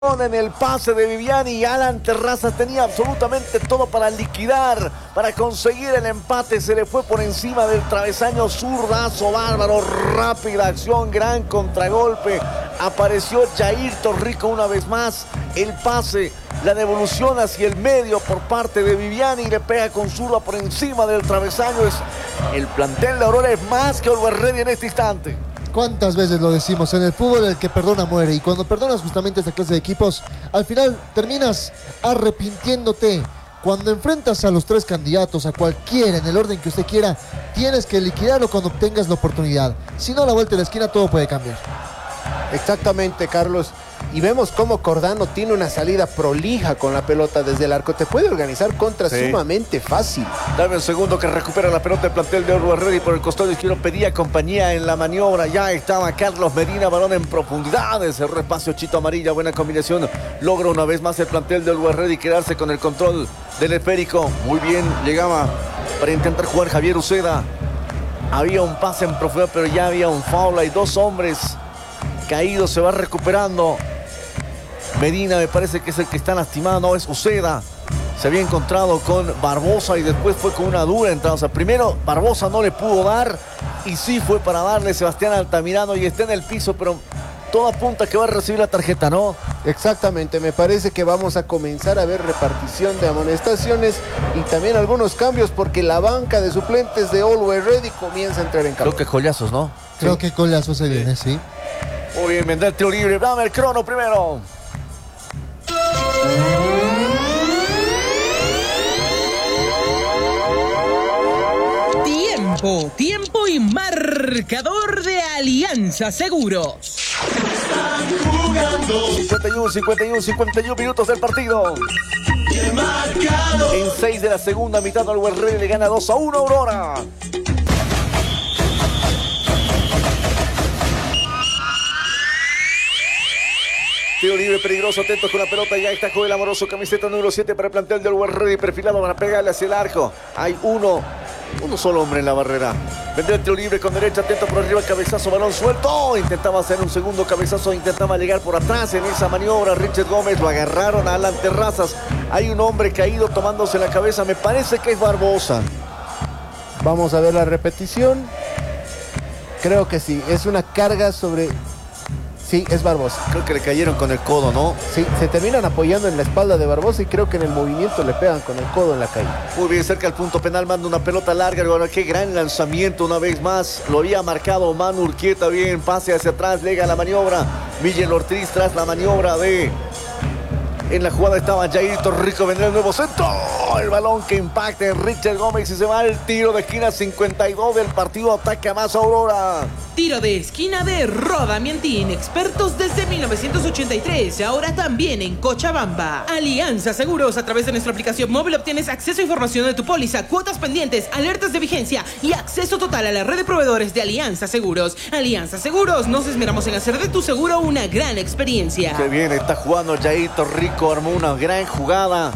En el pase de Viviani y Alan Terrazas tenía absolutamente todo para liquidar, para conseguir el empate. Se le fue por encima del travesaño, zurdazo bárbaro, rápida acción, gran contragolpe. Apareció Jair Torrico una vez más. El pase, la devolución hacia el medio por parte de Viviani, le pega con zurda por encima del travesaño. El plantel de Aurora es más que Always Ready en este instante. ¿Cuántas veces lo decimos? En el fútbol el que perdona muere. Y cuando perdonas justamente esta clase de equipos, al final terminas arrepintiéndote. Cuando enfrentas a los tres candidatos, a cualquiera, en el orden que usted quiera, tienes que liquidarlo cuando obtengas la oportunidad. Si no, a la vuelta de la esquina todo puede cambiar. Exactamente, Carlos. Y vemos cómo Cordano tiene una salida prolija con la pelota desde el arco. Te puede organizar contra sumamente fácil. Dame un segundo que recupera la pelota el plantel de Always Ready por el costado izquierdo. Pedía compañía en la maniobra. Ya estaba Carlos Medina, balón en profundidad. Cerró espacio Chito Amarilla. Buena combinación. Logra una vez más el plantel de Always Ready quedarse con el control del esférico. Muy bien, llegaba para intentar jugar Javier Uceda. Había un pase en profundidad, pero ya había un foul. Hay dos hombres caídos. Se va recuperando. Medina me parece que es el que está lastimado, no es Uceda. Se había encontrado con Barbosa y después fue con una dura entrada. O sea, primero Barbosa no le pudo dar y sí fue para darle Sebastián Altamirano y está en el piso, pero todo apunta que va a recibir la tarjeta, ¿no? Exactamente, me parece que vamos a comenzar a ver repartición de amonestaciones y también algunos cambios porque la banca de suplentes de Always Ready comienza a entrar en campo. Creo que Collazos, ¿no? Creo que Collazos se viene, sí. Muy bien, vendrá el tiro libre. Dame el crono primero. Tiempo y marcador de Alianza Seguros. 51 minutos del partido. En 6 de la segunda mitad, Always Ready le gana 2-1 a Aurora. Tiro libre peligroso, atentos con la pelota, ya está Joel Amoroso, camiseta número 7 para el plantel del Always Ready, perfilado para pegarle hacia el arco. Hay uno solo hombre en la barrera. Vendrá el tiro libre con derecha, atento por arriba, cabezazo, balón suelto. Intentaba hacer un segundo cabezazo, intentaba llegar por atrás en esa maniobra. Richard Gómez, lo agarraron a Alan Terrazas. Hay un hombre caído tomándose la cabeza, me parece que es Barbosa. Vamos a ver la repetición. Creo que sí, es una carga sobre... Sí, es Barbosa. Creo que le cayeron con el codo, ¿no? Sí, se terminan apoyando en la espalda de Barbosa y creo que en el movimiento le pegan con el codo en la caída. Muy bien, cerca del punto penal, manda una pelota larga. Ahora, qué gran lanzamiento una vez más. Lo había marcado Manu Urquieta, bien, pase hacia atrás, llega la maniobra. Miguel Ortiz tras la maniobra de... En la jugada estaba Jair Torrico, vendrá el nuevo centro. El balón que impacta en Richard Gómez y se va el tiro de esquina 52 del partido. Ataca más Aurora. Tiro de esquina de Roda Miantín, expertos desde 1983, ahora también en Cochabamba. Alianza Seguros, a través de nuestra aplicación móvil obtienes acceso a información de tu póliza, cuotas pendientes, alertas de vigencia y acceso total a la red de proveedores de Alianza Seguros. Alianza Seguros, nos esmeramos en hacer de tu seguro una gran experiencia. Qué bien está jugando Jair Torrico, armó una gran jugada.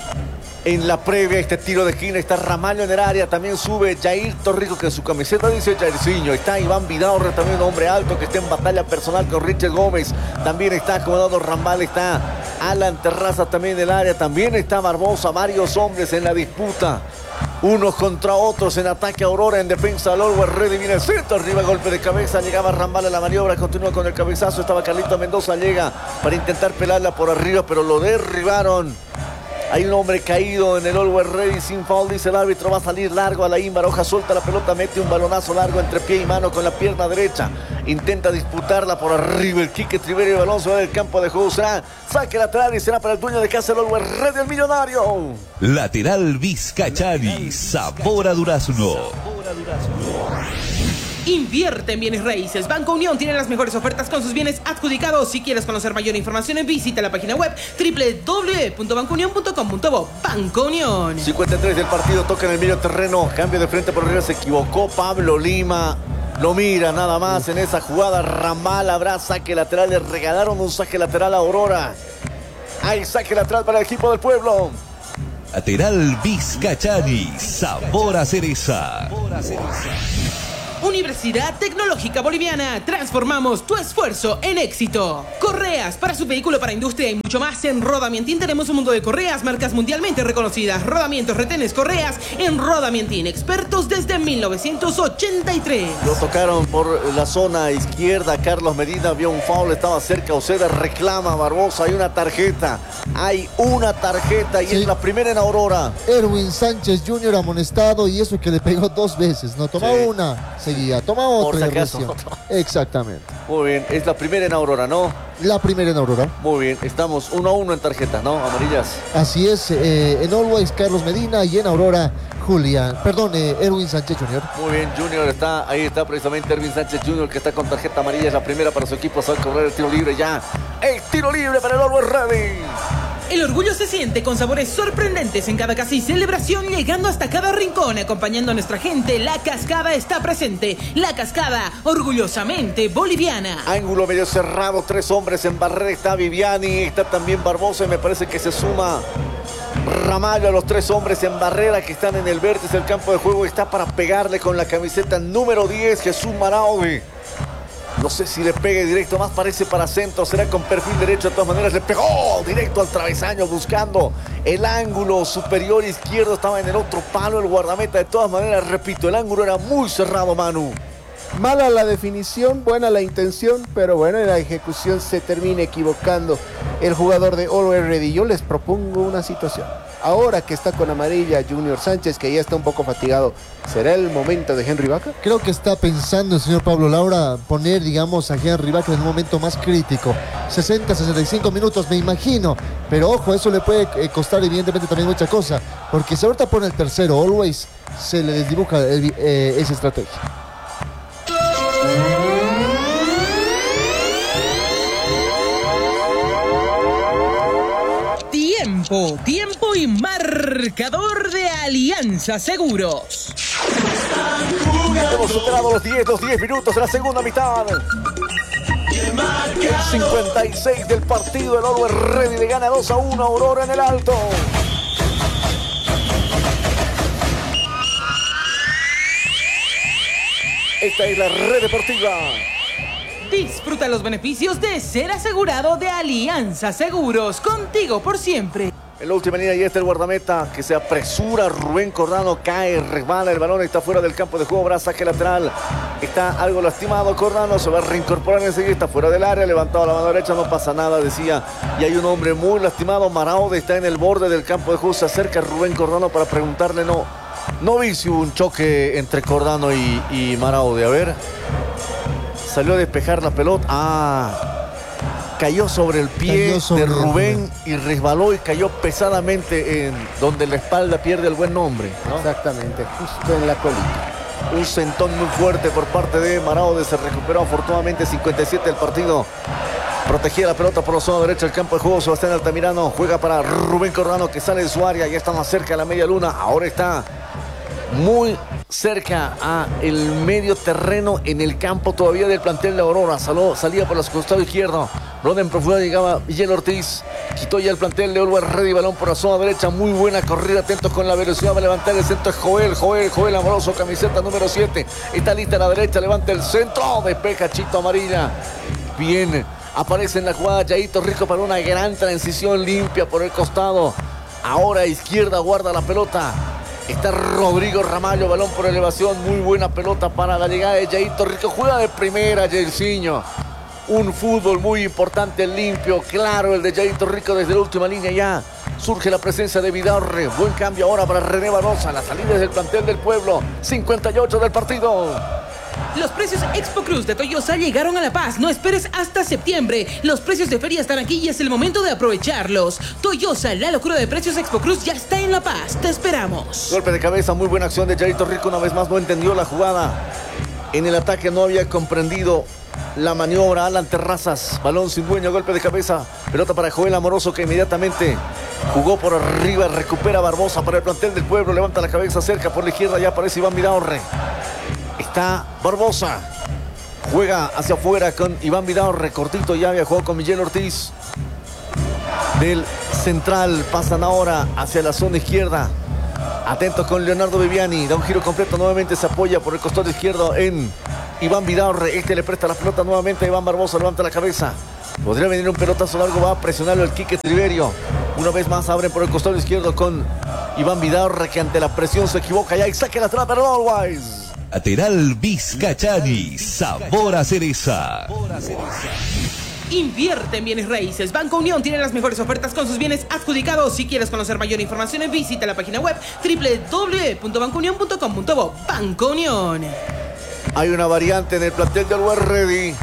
En la previa, este tiro de esquina, está Ramalho en el área, también sube Jair Torrico, que en su camiseta dice Jairzinho. Está Iván Vidaurre, también un hombre alto que está en batalla personal con Richard Gómez. También está acomodado Ramal, está Alan Terrazas también en el área, también está Barbosa, varios hombres en la disputa. Unos contra otros en ataque a Aurora, en defensa al Always Ready, viene el centro, arriba golpe de cabeza, llegaba Ramal a la maniobra, continúa con el cabezazo, estaba Carlito Mendoza, llega para intentar pelarla por arriba, pero lo derribaron. Hay un hombre caído en el Always Ready sin foul, dice el árbitro, va a salir largo a la Baroja, suelta la pelota, mete un balonazo largo entre pie y mano con la pierna derecha, intenta disputarla por arriba, el Quique Trivero y el balón se va del campo de juego, será saque lateral y será para el dueño de casa el Always Ready, el millonario. Lateral Vizcachani, sabor a durazno. Invierte en bienes raíces. Banco Unión tiene las mejores ofertas con sus bienes adjudicados. Si quieres conocer mayor información, visita la página web www.bancounion.com.bo. Banco Unión. 53 del partido, toca en el medio terreno, cambio de frente por arriba, se equivocó Pablo Lima. Lo mira nada más en esa jugada. Ramal, habrá saque lateral, le regalaron un saque lateral a Aurora. Hay saque lateral para el equipo del pueblo. Lateral Vizcachani, sabor a cereza. Universidad Tecnológica Boliviana. Transformamos tu esfuerzo en éxito. Correas para su vehículo, para industria y mucho más. En Rodamientín tenemos un mundo de correas, marcas mundialmente reconocidas. Rodamientos, retenes, correas. En Rodamientín, expertos desde 1983. Lo tocaron por la zona izquierda. Carlos Medina vio un foul, estaba cerca. Oceda reclama a Barbosa. Hay una tarjeta. Y Sí. es la primera en Aurora. Erwin Sánchez Jr. amonestado y eso que le pegó 2 veces. No toma Sí. una, seguía, toma otra. si y acaso recién. otra. Exactamente. Muy bien, es la primera en Aurora, ¿no? La primera en Aurora. Muy bien, estamos 1-1 en tarjetas, ¿no? Amarillas. Así es, en Always Carlos Medina y en Aurora Erwin Sánchez Jr. Muy bien, Junior está, ahí está precisamente Erwin Sánchez Jr. que está con tarjeta amarilla, es la primera para su equipo, sale a correr el tiro libre ya. El tiro libre para el Always Ready. El orgullo se siente con sabores sorprendentes en cada casa y celebración, llegando hasta cada rincón, acompañando a nuestra gente. La Cascada está presente. La Cascada, orgullosamente boliviana. Ángulo medio cerrado, 3 hombres en barrera, está Viviani, está también Barbosa y me parece que se suma Ramallo a los 3 hombres en barrera que están en el vértice del campo de juego. Está para pegarle con la camiseta número 10, Jesús Maraudi. No sé si le pegue directo, más parece para centro, será con perfil derecho, de todas maneras le pegó directo al travesaño buscando el ángulo superior izquierdo, estaba en el otro palo el guardameta, de todas maneras, repito, el ángulo era muy cerrado, Manu. Mala la definición, buena la intención, pero bueno, en la ejecución se termina equivocando el jugador de Always Ready. Yo les propongo una situación. Ahora que está con amarilla Junior Sánchez, que ya está un poco fatigado, ¿será el momento de Henry Vaca? Creo que está pensando el señor Pablo Laura poner, digamos, a Henry Vaca en un momento más crítico. 60, 65 minutos, me imagino. Pero ojo, eso le puede costar evidentemente también mucha cosa. Porque si ahorita pone el tercero, Always, se le desdibuja esa estrategia. Tiempo y marcador de Alianza Seguros. Hemos superado los 10 minutos de la segunda mitad. El 56 del partido, el Always Ready le gana 2-1 a Aurora en el Alto. Esta es la Red Deportiva. Disfruta los beneficios de ser asegurado de Alianza Seguros. Contigo por siempre. En la última línea ya está el guardameta que se apresura. Rubén Cordano cae, resbala el balón, está fuera del campo de juego, brazaje lateral. Está algo lastimado Cordano, se va a reincorporar enseguida, está fuera del área, levantado la mano derecha, no pasa nada, decía. Y hay un hombre muy lastimado, Maraude está en el borde del campo de juego, se acerca Rubén Cordano para preguntarle, no vi si hubo un choque entre Cordano y Maraude, a ver. Salió a despejar la pelota, cayó sobre el pie de Rubén y resbaló y cayó pesadamente en donde la espalda pierde el buen nombre, ¿no? Exactamente, justo en la colita. Un sentón muy fuerte por parte de Maraude, se recuperó afortunadamente. 57 del partido. Protegía la pelota por la zona derecha del campo de juego. Sebastián Altamirano juega para Rubén Cordano que sale de su área, ya está más cerca de la media luna, ahora está muy cerca a el medio terreno en el campo todavía del plantel de Aurora. Salía por el costado izquierdo. Ronda en profundidad llegaba Miguel Ortiz. Quitó ya el plantel de Always Ready. Balón por la zona derecha. Muy buena corrida. Atentos con la velocidad. Va a levantar el centro. Es Joel Amoroso. Camiseta número 7. Está lista a la derecha. Levanta el centro. Despeja Chito Amarilla. Bien. Aparece en la jugada Yaito Rico para una gran transición limpia por el costado. Ahora a izquierda guarda la pelota. Está Rodrigo Ramallo, balón por elevación, muy buena pelota para la llegada de Yaito Rico, juega de primera Jairzinho. Un fútbol muy importante, limpio, claro, el de Yaito Rico desde la última línea ya. Surge la presencia de Vidaurre, buen cambio ahora para René Barbosa, la salida del plantel del pueblo, 58 del partido. Los precios Expo Cruz de Toyosa llegaron a La Paz. No esperes hasta septiembre. Los precios de feria están aquí y es el momento de aprovecharlos. Toyosa, la locura de precios Expo Cruz ya está en La Paz. Te esperamos. Golpe de cabeza, muy buena acción de Yaito Rico. Una vez más no entendió la jugada. En el ataque no había comprendido la maniobra. Alan Terrazas, balón sin dueño, golpe de cabeza. Pelota para Joel Amoroso que inmediatamente jugó por arriba. Recupera Barbosa para el plantel del pueblo. Levanta la cabeza cerca por la izquierda. Ya aparece Iván Vidaurre. Está Barbosa, juega hacia afuera con Iván Vidaurre, cortito ya había jugado con Miguel Ortiz. Del central pasan ahora hacia la zona izquierda. Atento con Leonardo Viviani. Da un giro completo. Nuevamente se apoya por el costado izquierdo en Iván Vidaurre. Este le presta la pelota nuevamente a Iván Barbosa. Levanta la cabeza. Podría venir un pelotazo largo. Va a presionarlo el Quique Triverio. Una vez más abren por el costado izquierdo con Iván Vidaurre, que ante la presión se equivoca. Ya y saque la trata de Always. Lateral Vizcachani, sabor a cereza. Invierte en bienes raíces. Banco Unión tiene las mejores ofertas con sus bienes adjudicados. Si quieres conocer mayor información, visita la página web www.bancounion.com.bo. Banco Unión. Hay una variante en el plantel de Always Ready.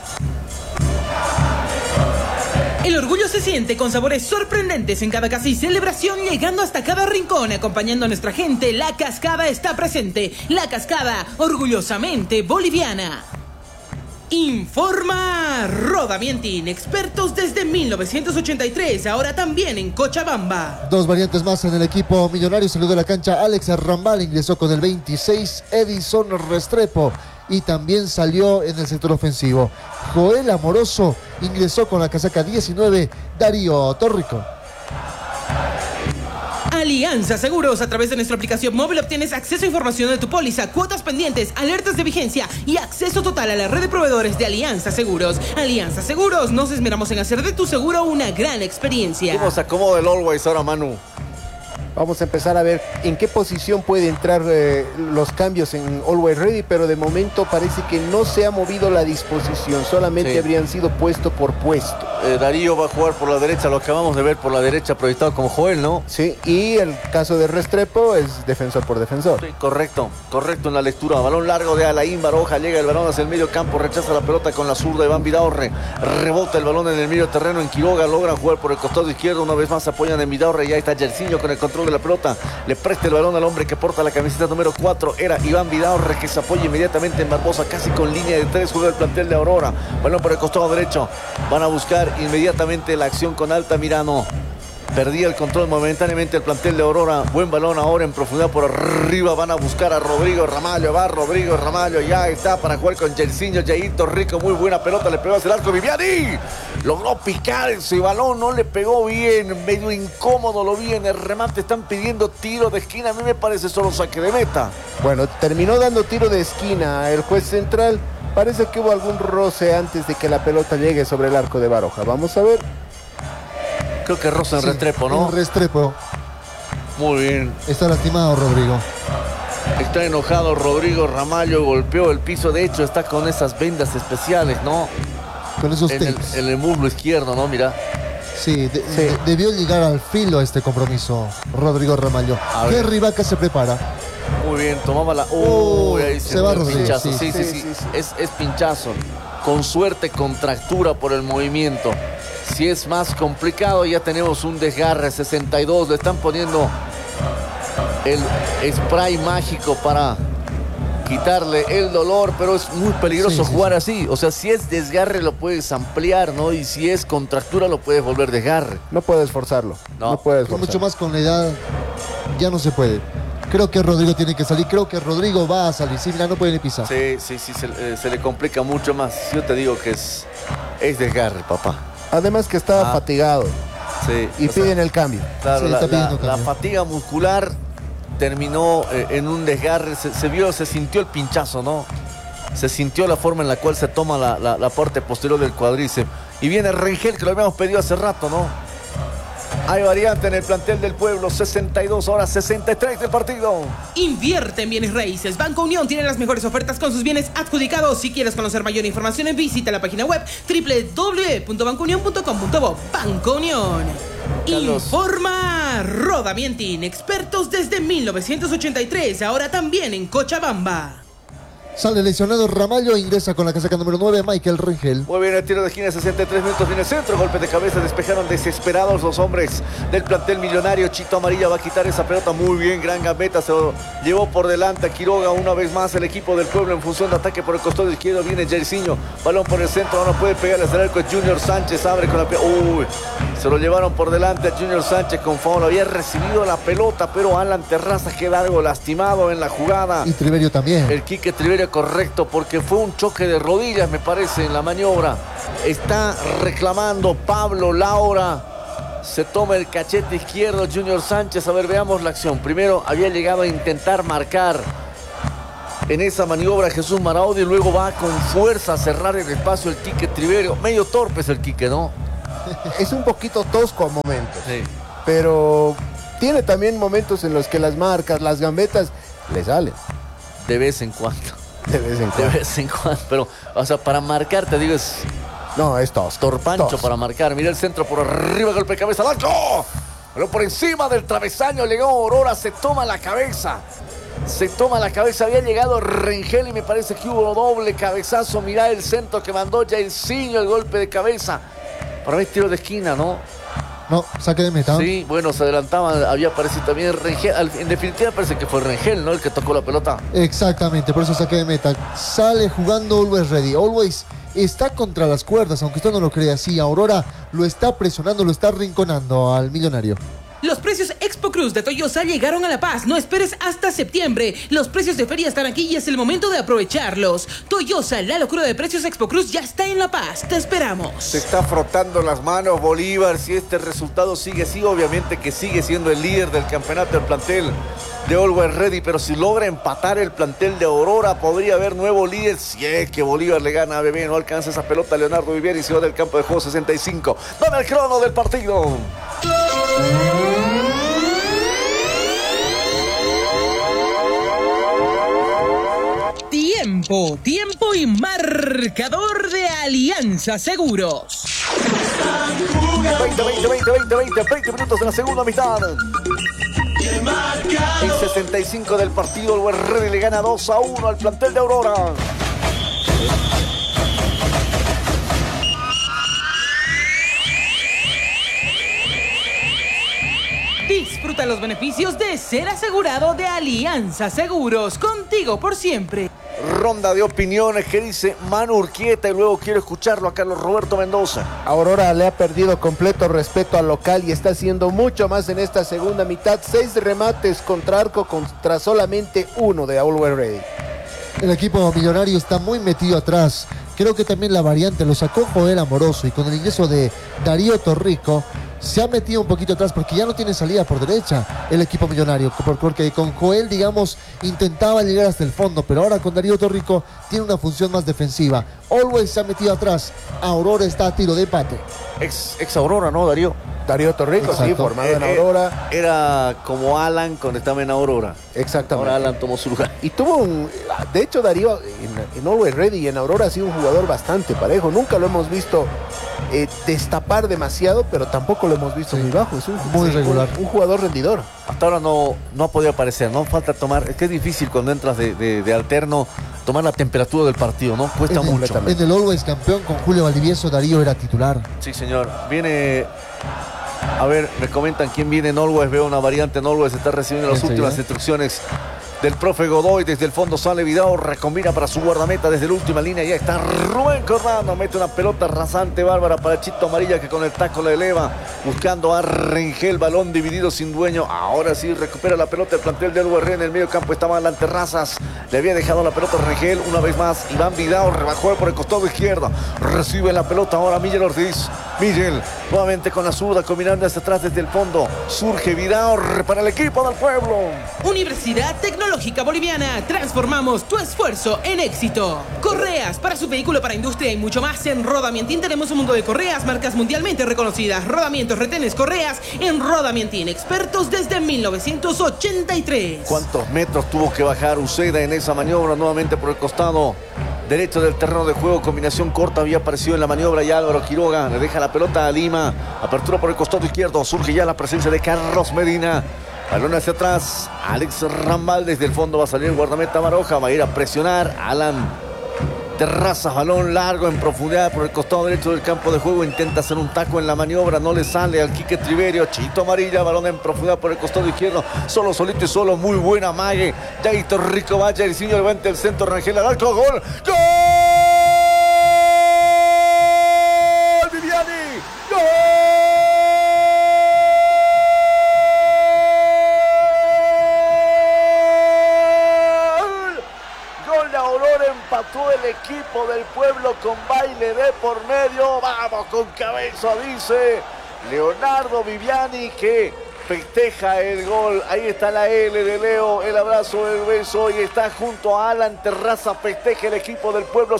El orgullo se siente con sabores sorprendentes en cada casa y celebración, llegando hasta cada rincón, acompañando a nuestra gente. La Cascada está presente. La Cascada, orgullosamente boliviana. Informa Roda Mientin, expertos desde 1983, ahora también en Cochabamba. Dos variantes más en el equipo millonario. Salió de la cancha Alex Rambal, ingresó con el 26 Edison Restrepo y también salió en el sector ofensivo. Joel Amoroso ingresó con la casaca 19 Darío Torrico. Alianza Seguros. A través de nuestra aplicación móvil obtienes acceso a información de tu póliza, cuotas pendientes, alertas de vigencia y acceso total a la red de proveedores de Alianza Seguros. Alianza Seguros, nos esmeramos en hacer de tu seguro una gran experiencia. ¿Cómo se acomoda el Always ahora, Manu? Vamos a empezar a ver en qué posición puede entrar los cambios en Always Ready, pero de momento parece que no se ha movido la disposición, solamente Sí. habrían sido puesto por puesto. Darío va a jugar por la derecha, lo acabamos de ver por la derecha proyectado como Joel, ¿no? Sí, y el caso de Restrepo es defensor por defensor. Sí, correcto en la lectura. Balón largo de Alain Baroja, llega el balón hacia el medio campo, rechaza la pelota con la zurda Iván Vidaurre, rebota el balón en el medio terreno en Quiroga, logran jugar por el costado izquierdo, una vez más se apoyan en Vidaurre, ya está Yersinho con el control de la pelota, le presta el balón al hombre que porta la camiseta número 4, era Iván Vidaurre, que se apoya inmediatamente en Barbosa, casi con línea de 3, juega el plantel de Aurora, balón por el costado derecho, van a buscar inmediatamente la acción con Altamirano. Perdía el control momentáneamente el plantel de Aurora. Buen balón ahora en profundidad por arriba. Van a buscar a Rodrigo Ramallo. Va Rodrigo Ramallo. Ya está para jugar con Jelsinho. Jair Torrico. Muy buena pelota. Le pegó hacia el arco. Viviani logró picar ese balón. No le pegó bien. Medio incómodo lo vi en el remate. Están pidiendo tiro de esquina. A mí me parece solo saque de meta. Bueno, terminó dando tiro de esquina el juez central. Parece que hubo algún roce antes de que la pelota llegue sobre el arco de Baroja. Vamos a ver. Creo que roza en Sí, Restrepo, ¿no? en Restrepo. Muy bien. Está lastimado Rodrigo. Está enojado Rodrigo Ramallo. Golpeó el piso. De hecho, está con esas vendas especiales, ¿no? Con esos En tapes. el muslo izquierdo, ¿no? Mira. Sí, debió llegar al filo este compromiso Rodrigo Ramallo. A ver. Henry Vaca se prepara. Muy bien, tomaba la... Uy, ahí se va fue el Rodrigo, pinchazo. sí. Sí. Es pinchazo. Con suerte, contractura por el movimiento. Si es más complicado, ya tenemos un desgarre 62. Le están poniendo el spray mágico para quitarle el dolor, pero es muy peligroso Sí. jugar así. O sea, si es desgarre lo puedes ampliar, ¿no? Y si es contractura lo puedes volver desgarre. No puedes forzarlo. No. No puedes Pero mucho forzarlo. más con la edad, ya no se puede. Creo que Rodrigo tiene que salir. Creo que Rodrigo va a salir. Sí, mira, no puede ni pisar. Sí, se le complica mucho más. Yo te digo que es desgarre, papá. Además que estaba Ah. fatigado Sí, y o sea, piden el cambio. claro, Sí, está pidiendo la cambio. fatiga muscular terminó en un desgarre. Se sintió el pinchazo, ¿no? Se sintió la forma en la cual se toma la parte posterior del cuádriceps. Y viene Rengel, que lo habíamos pedido hace rato, ¿no? Hay variante en el plantel del Pueblo. 62 horas, 63 del partido. Invierte en bienes raíces. Banco Unión tiene las mejores ofertas con sus bienes adjudicados. Si quieres conocer mayor información, visita la página web www.bancounion.com.bo. Banco Unión. Carlos. Informa Roda Mientin, expertos desde 1983, ahora también en Cochabamba. Sale lesionado Ramallo, ingresa con la casaca número 9, Michael Rengel. Muy bien, el tiro de esquina, 63 minutos, viene el centro, golpe de cabeza, despejaron desesperados los hombres del plantel millonario. Chito Amarilla va a quitar esa pelota, muy bien, gran gambeta, se lo llevó por delante a Quiroga, una vez más el equipo del Pueblo en función de ataque por el costado izquierdo, viene Jairzinho, balón por el centro, ahora puede pegarle hacia el arco, Junior Sánchez abre con la pelota, uy, se lo llevaron por delante a Junior Sánchez con foul, había recibido la pelota, pero Alan Terrazas queda algo lastimado en la jugada. Y Triverio también. El Quique Triverio correcto, porque fue un choque de rodillas, me parece, en la maniobra. Está reclamando Pablo Laura Se toma el cachete izquierdo Junior Sánchez. A ver, veamos la acción. Primero había llegado a intentar marcar en esa maniobra Jesús Maraudio y luego va con fuerza a cerrar el espacio el Quique Triverio. Medio torpe es el Quique, ¿no? Es un poquito tosco a momentos, Sí. pero tiene también momentos en los que las marcas, las gambetas, le salen De vez en cuando. de vez en De cuando. vez en cuando. Pero, o sea, para marcar, te digo, es No, es tosco. torpancho tosco. para marcar. Mira el centro por arriba, golpe de cabeza. ¡Lancho! Pero por encima del travesaño llegó Aurora, se toma la cabeza. Se toma la cabeza, había llegado Rengel y me parece que hubo doble cabezazo. Mirá el centro que mandó Jairzinho, el golpe de cabeza. Para mí tiro de esquina, ¿no? No, saque de meta. Sí, bueno, se adelantaba, había aparecido también Rengel. En definitiva parece que fue Rengel, ¿no? El que tocó la pelota. Exactamente, por eso saque de meta. Sale jugando Always Ready. Always está contra las cuerdas, aunque usted no lo crea así. Aurora lo está presionando, lo está arrinconando al millonario. Los precios Expo Cruz de Toyosa llegaron a La Paz. No esperes hasta septiembre. Los precios de feria están aquí y es el momento de aprovecharlos. Toyosa, la locura de precios Expo Cruz ya está en La Paz. Te esperamos. Se está frotando las manos Bolívar. Si este resultado sigue así, obviamente que sigue siendo el líder del campeonato del plantel de Always Ready. Pero si logra empatar el plantel de Aurora, podría haber nuevo líder. Si es que Bolívar le gana a Bebé, no alcanza esa pelota Leonardo Vivier y se va del campo de juego 65. Dame el crono del partido. Tiempo y marcador de Alianza Seguros. 20 minutos de la segunda mitad. En 65 del partido, el Always Ready le gana 2-1 al plantel de Aurora. Disfruta los beneficios de ser asegurado de Alianza Seguros. Contigo por siempre. Ronda de opiniones que dice Manu Urquieta y luego quiero escucharlo a Carlos Roberto Mendoza. Aurora le ha perdido completo respeto al local y está haciendo mucho más en esta segunda mitad. 6 remates contra arco contra solamente 1 de Always Ready. El equipo millonario está muy metido atrás. Creo que también la variante lo sacó Joel Amoroso y con el ingreso de Darío Torrico se ha metido un poquito atrás porque ya no tiene salida por derecha el equipo millonario. Porque con Joel, digamos, intentaba llegar hasta el fondo, pero ahora con Darío Torrico tiene una función más defensiva. Always se ha metido atrás. Aurora está a tiro de empate. Ex Aurora, ¿no, Darío? Darío Torrico, sí, Exacto. formado en Aurora. Era como Alan cuando estaba en Aurora. Exactamente. Ahora Alan tomó su lugar. Y tuvo de hecho Darío en Always Ready y en Aurora ha sido un jugador bastante parejo. Nunca lo hemos visto destapar demasiado, pero tampoco lo hemos visto muy bajo. Es Muy regular. Un jugador rendidor. Hasta ahora no ha podido aparecer, ¿no? Falta tomar, es que es difícil cuando entras de alterno tomar la temperatura del partido, ¿no? Cuesta En el- mucho. En el Always campeón con Julio Valdivieso, Darío era titular. Sí, señor. Viene. A ver, me comentan quién viene en Always. Veo una variante en Always. Está recibiendo las Enseguida. últimas instrucciones del profe Godoy. Desde el fondo sale Vidal, recombina para su guardameta desde la última línea. Ya está Rubén Cordano. Mete una pelota rasante, bárbara para Chito Amarilla que con el taco la eleva. Buscando a Rengel, balón dividido sin dueño. Ahora sí recupera la pelota el plantel de Always Ready. En el medio campo estaba Alan Terrazas. Le había dejado la pelota a Rengel. Una vez más, Iván Vidal rebajó por el costado izquierdo. Recibe la pelota ahora Miguel Ortiz. Miguel nuevamente con la zurda, combinando hacia atrás desde el fondo. Surge Vidal para el equipo del pueblo. Universidad Tecnológica Boliviana. Transformamos tu esfuerzo en éxito. Correas para su vehículo, para industria y mucho más. En Rodamientín tenemos un mundo de correas, marcas mundialmente reconocidas. Rodamientos, retenes, correas. En Rodamientín, expertos desde 1983. ¿Cuántos metros tuvo que bajar Uceda en esa maniobra? Nuevamente por el costado derecho del terreno de juego. Combinación corta había aparecido en la maniobra y Álvaro Quiroga le deja la pelota a Lima. Apertura por el costado izquierdo. Surge ya la presencia de Carlos Medina. Balón hacia atrás. Alex Rambal desde el fondo va a salir el guardameta Baroja. Va a ir a presionar. Alan Terrazas, balón largo en profundidad por el costado derecho del campo de juego. Intenta hacer un taco en la maniobra. No le sale al Quique Triverio. Chito Amarilla, balón en profundidad por el costado izquierdo. Solo, solito y solo. Muy buena mague. Jaito Rico Valle. El ciño levanta el centro. Rangel al arco. ¡Gol! ¡Gol! ¡Viviani! ¡Gol! Aurora empató el equipo del pueblo con baile de por medio. Vamos con cabeza, dice Leonardo Viviani que festeja el gol. Ahí está la L de Leo, el abrazo, el beso, y está junto a Alan Terraza. Festeja el equipo del pueblo.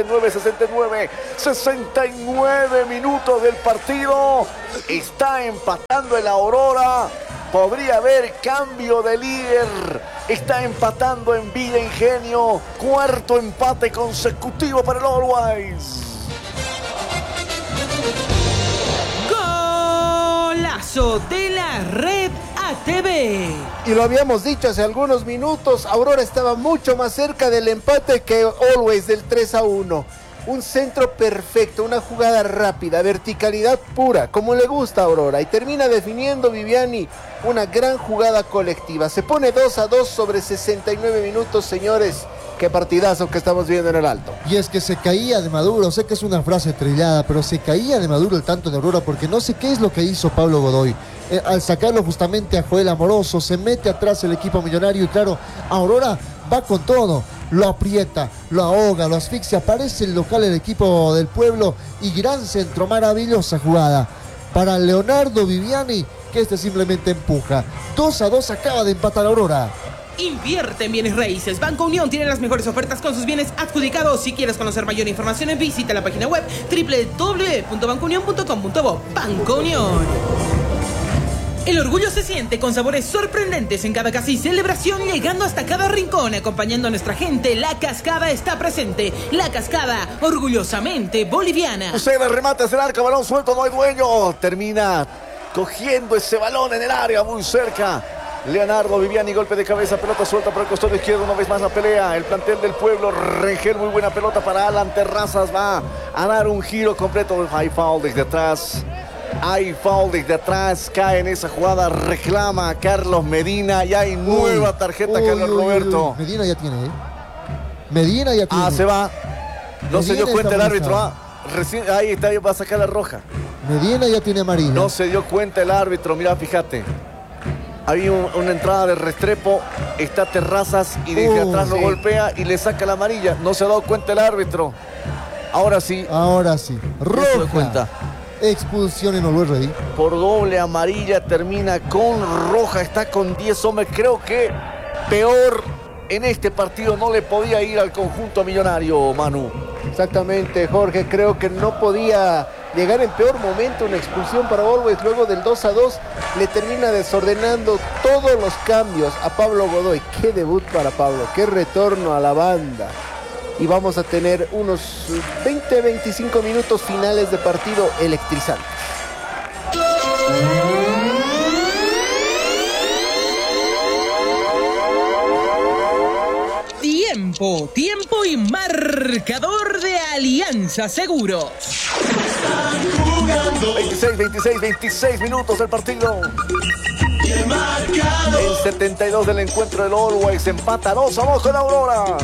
69 minutos del partido. Está empatando el Aurora. Podría haber cambio de líder. Está empatando en Villa Ingenio. Cuarto empate consecutivo para el Always. Golazo de la Red ATV. Y lo habíamos dicho hace algunos minutos, Aurora estaba mucho más cerca del empate que Always, del 3-1. Un centro perfecto, una jugada rápida, verticalidad pura, como le gusta a Aurora. Y termina definiendo Viviani una gran jugada colectiva. Se pone 2-2 sobre 69 minutos, señores. Qué partidazo que estamos viendo en el Alto. Y es que se caía de Maduro, sé que es una frase trillada, pero se caía de Maduro el tanto de Aurora, porque no sé qué es lo que hizo Pablo Godoy. Al sacarlo justamente a Joel Amoroso, se mete atrás el equipo millonario y claro, Aurora va con todo. Lo aprieta, lo ahoga, lo asfixia, aparece el local el equipo del pueblo y gran centro, maravillosa jugada para Leonardo Viviani, que simplemente empuja. 2-2 acaba de empatar Aurora. Invierte en bienes raíces. Banco Unión tiene las mejores ofertas con sus bienes adjudicados. Si quieres conocer mayor información, visita la página web www.bancounion.com.bo. Banco Unión. El orgullo se siente con sabores sorprendentes en cada casa y celebración, llegando hasta cada rincón, acompañando a nuestra gente. La Cascada está presente. La Cascada, orgullosamente boliviana. Uceda remata hacia el arco, balón suelto, no hay dueño. Termina cogiendo ese balón en el área, muy cerca. Leonardo Viviani, golpe de cabeza, pelota suelta por el costado izquierdo, una vez más la pelea. El plantel del pueblo, Rengel, muy buena pelota para Alan Terrazas, va a dar un giro completo. Hay foul desde atrás. Hay foul desde atrás, cae en esa jugada, reclama a Carlos Medina y hay nueva tarjeta. Carlos Roberto. Medina ya tiene, Medina ya tiene. Se va. No se dio Medina cuenta el está árbitro. Recién, ahí está, va a sacar la roja. Medina ya tiene amarilla. No se dio cuenta el árbitro, mira, fíjate. Había una entrada de Restrepo, está Terrazas y desde atrás lo golpea y le saca la amarilla. No se ha dado cuenta el árbitro. Ahora sí. Ahora sí. Roja. Se dio cuenta. Expulsión en Always Ready. Por doble amarilla termina con roja, está con 10 hombres. Creo que peor en este partido no le podía ir al conjunto millonario, Manu. Exactamente, Jorge, creo que no podía llegar en peor momento una expulsión para Always. Luego del 2-2 le termina desordenando todos los cambios a Pablo Godoy. Qué debut para Pablo, qué retorno a la banda. Y vamos a tener unos 20-25 minutos finales de partido electrizantes. Tiempo y marcador de Alianza Seguros. 26 minutos del partido. El 72 del encuentro del Always empata 2-2 con Aurora.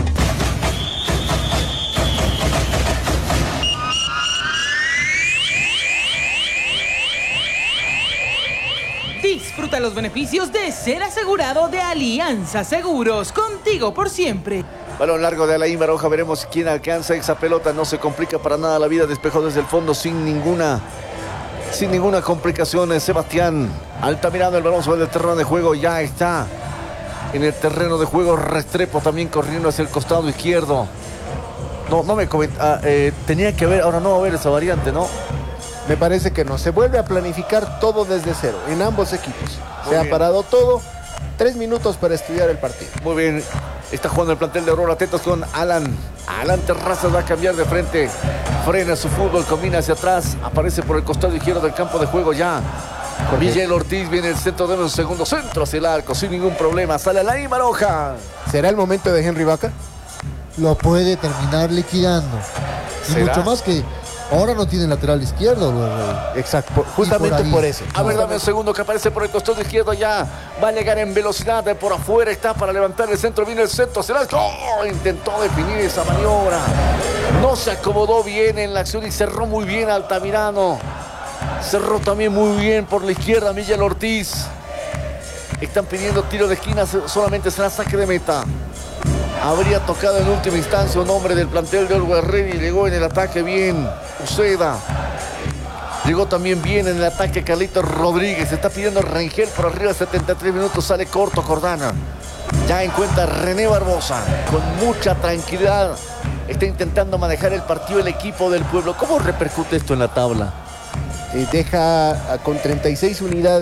Disfruta los beneficios de ser asegurado de Alianza Seguros. Contigo por siempre. Balón largo de Alain Baroja, veremos quién alcanza esa pelota. No se complica para nada la vida, despejó desde el fondo sin ninguna complicación. Sebastián Altamirano, el balón sobre el terreno de juego, ya está en el terreno de juego. Restrepo también corriendo hacia el costado izquierdo. No me comenta, tenía que haber, ahora no va a haber esa variante, ¿no? Me parece que no, se vuelve a planificar todo desde cero, en ambos equipos. Se ha parado todo, 3 minutos para estudiar el partido. Muy bien, está jugando el plantel de Aurora, atentos con Alan Terrazas, va a cambiar de frente, frena su fútbol, combina hacia atrás, aparece por el costado izquierdo del campo de juego ya. Miguel Ortiz viene el centro de un segundo centro hacia el arco, sin ningún problema, sale Alain Baroja. ¿Será el momento de Henry Vaca? Lo puede terminar liquidando. Y ¿será? mucho más que ahora no tiene lateral izquierdo, güey. Exacto, justamente por eso. A ver, dame un segundo que aparece por el costado izquierdo ya. Va a llegar en velocidad de por afuera. Está para levantar el centro. Viene el centro. Será el... ¡Oh! Intentó definir esa maniobra. No se acomodó bien en la acción y cerró muy bien Altamirano. Cerró también muy bien por la izquierda Miguel Ortiz. Están pidiendo tiro de esquina. Solamente será saque de meta. Habría tocado en última instancia un hombre del plantel de Always Ready. Llegó en el ataque bien Uceda. Llegó también bien en el ataque Carlitos Rodríguez. Está pidiendo Rangel por arriba, 73 minutos, sale corto Jordana. Ya encuentra René Barbosa con mucha tranquilidad. Está intentando manejar el partido el equipo del pueblo. ¿Cómo repercute esto en la tabla? Deja con 36 unidades.